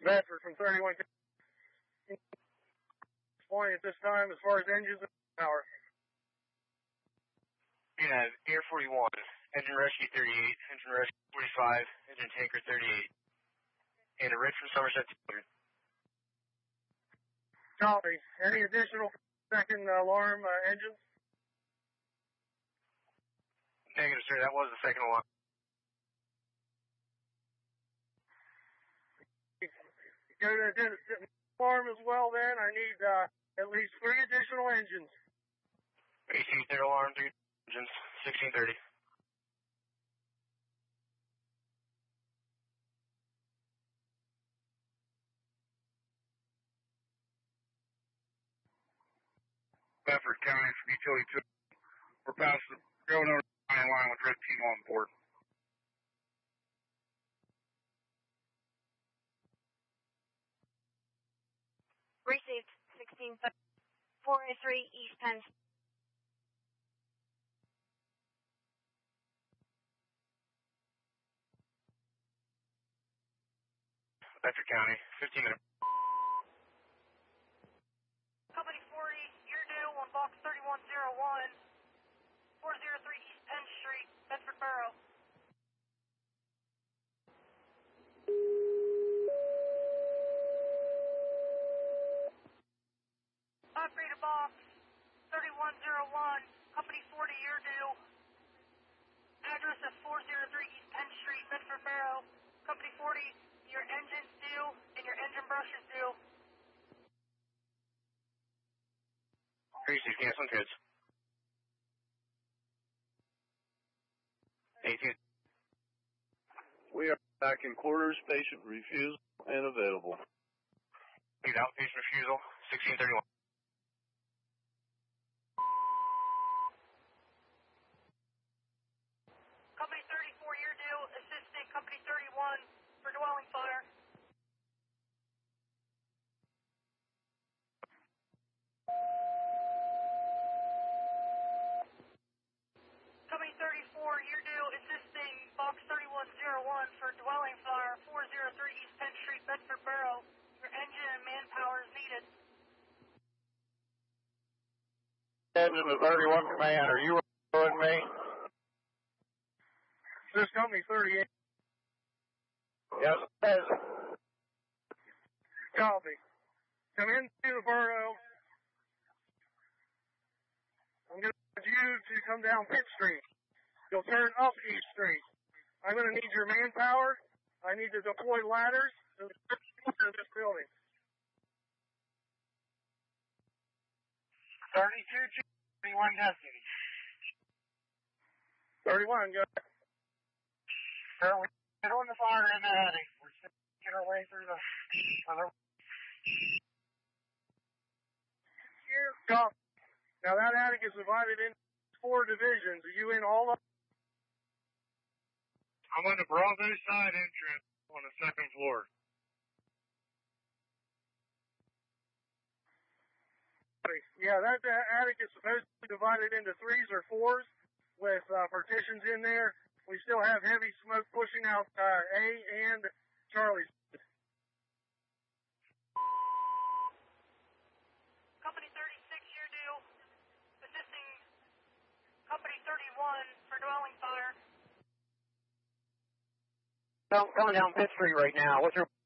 Bedford from 31. Point at this time as far as engines and power. Yeah, Air 41, Engine Rescue 38, Engine Rescue 45, Engine Tanker 38, and a Red from Somerset 200. Copy. Any additional second alarm engines? Negative, sir. That was the second alarm. Go to alarm as well then. I need at least 3 additional engines. AC, third alarm, 3 engines, 1630. Bedford County from Utility 2. We're past the going over the line with Red Team on board. Received 4A3 East Penn. Bedford County, 15 minutes. Company 40, you're due on box 3101, 403 East Penn Street, Bedford Borough. Operator box 3101, Company 40, you're due. Address is 403 East Penn Street, Bedford Borough. Company 40, your engine's due and your engine brush is due. Receive canceling codes. 18. We are back in quarters, patient refusal and available. Lead outpatient refusal, 1631. Company 34, you're due. Assisting Company 31 for dwelling fire. Company 34, you're due. Assisting box 3101 for dwelling fire, 403 East Penn Street, Bedford Borough. Your engine and manpower is needed. Engine to 31 command, are you with me? This is Company 38. Yes, it is. Copy. Come into the borough. I'm going to need you to come down Pitt Street. You'll turn up East Street. I'm going to need your manpower. I need to deploy ladders to this building. 32, 31 Destiny. 31, go. Currently doing the fire in the attic. We're making our way through the other. Copy. Now that attic is divided into 4 divisions. Are you in all of them? I'm on the Bravo side entrance on the 2nd floor. Yeah, that attic is supposed to be divided into 3s or 4s with partitions in there. We still have heavy smoke pushing out A and Charlie's. Company 36, you're due. Assisting Company 31 for dwelling fire. Coming down Pitt Street right now. What's your